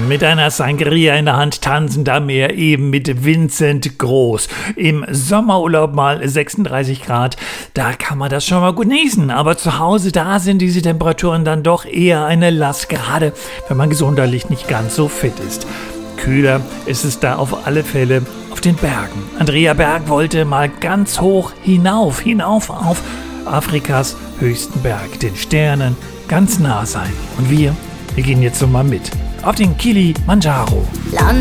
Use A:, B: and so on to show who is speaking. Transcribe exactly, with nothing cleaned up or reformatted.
A: Mit einer Sangria in der Hand tanzend am Meer, eben mit Vincent Groß. Im Sommerurlaub mal sechsunddreißig Grad, da kann man das schon mal gut genießen. Aber zu Hause, da sind diese Temperaturen dann doch eher eine Last, gerade wenn man gesundheitlich nicht ganz so fit ist. Kühler ist es da auf alle Fälle auf den Bergen. Andrea Berg wollte mal ganz hoch hinauf, hinauf auf Afrikas höchsten Berg, den Sternen ganz nah sein. Und wir, wir gehen jetzt so mal mit auf den Kilimanjaro.